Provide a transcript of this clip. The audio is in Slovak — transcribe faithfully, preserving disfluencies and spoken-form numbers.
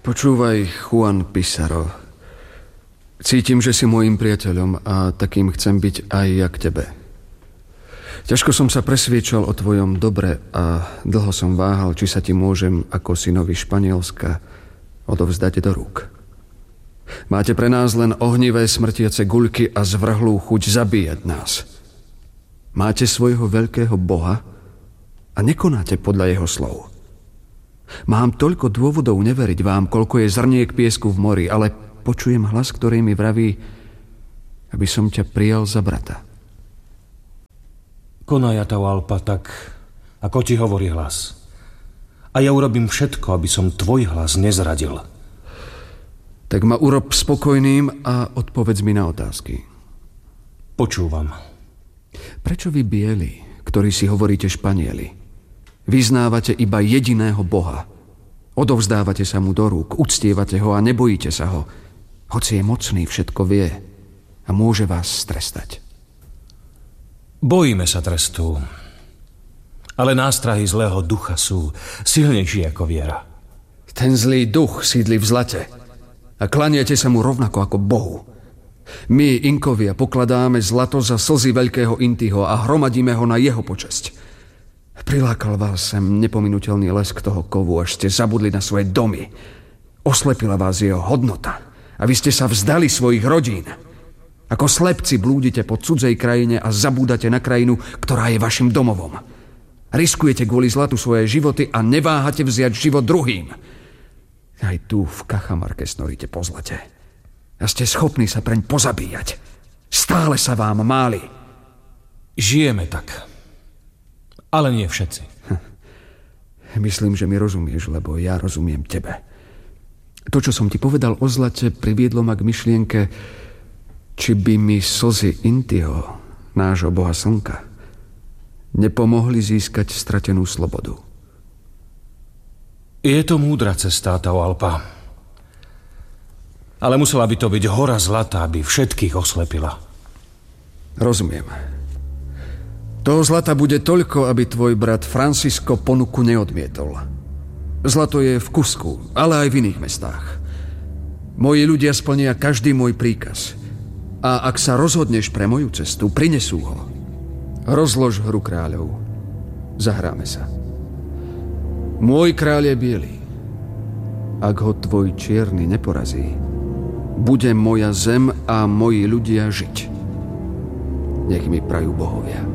Počúvaj, Juan Pizarro. Cítim, že si môjim priateľom a takým chcem byť aj ja k tebe. Ťažko som sa presviečal o tvojom dobre a dlho som váhal, či sa ti môžem ako synovi Španielska odovzdať do rúk. Máte pre nás len ohnivé smrtiace guľky a zvrhlú chuť zabíjať nás. Máte svojho veľkého Boha a nekonáte podľa jeho slov. Mám toľko dôvodov neveriť vám, koľko je zrniek piesku v mori, ale počujem hlas, ktorý mi vraví, aby som ťa prijal za brata. Konaj, Atahualpa, tak, ako ti hovorí hlas. A ja urobím všetko, aby som tvoj hlas nezradil. Tak ma urob spokojným a odpovedz mi na otázky. Počúvam. Prečo vy bieli, ktorí si hovoríte Španieli, vyznávate iba jediného Boha? Odovzdávate sa mu do rúk, uctievate ho a nebojíte sa ho, hoci je mocný, všetko vie a môže vás strestať. Bojíme sa trestu, ale nástrahy zlého ducha sú silnejšie ako viera. Ten zlý duch sídli v zlate a klaniate sa mu rovnako ako Bohu. My, Inkovia, pokladáme zlato za slzy veľkého Intiho a hromadíme ho na jeho počesť. Prilákal vás sem nepominuteľný lesk toho kovu, až ste zabudli na svoje domy. Oslepila vás jeho hodnota a vy ste sa vzdali svojich rodín. Ako slepci blúdite po cudzej krajine a zabúdate na krajinu, ktorá je vašim domovom. Riskujete kvôli zlatu svoje životy a neváhate vziať život druhým. Aj tu v Cajamarque snoríte po zlate. A ste schopní sa preň pozabíjať. Stále sa vám máli. Žijeme tak. Ale nie všetci. Myslím, že mi rozumieš, lebo ja rozumiem tebe. To, čo som ti povedal o zlate, priviedlo ma k myšlienke, či by mi slzy Intiho, nášho boha slnka, nepomohli získať stratenú slobodu. Je to múdra cesta, Atahualpa. Ale musela by to byť hora zlata, aby všetkých oslepila. Rozumiem. Toho zlata bude toľko, aby tvoj brat Francisco ponuku neodmietol. Zlato je v Cusku, ale aj v iných mestách. Moji ľudia splnia každý môj príkaz. A ak sa rozhodneš pre moju cestu, prinesú ho. Rozlož hru kráľov. Zahráme sa. Môj kráľ je biely. Ak ho tvoj čierny neporazí, bude moja zem a moji ľudia žiť. Nech mi prajú bohovia.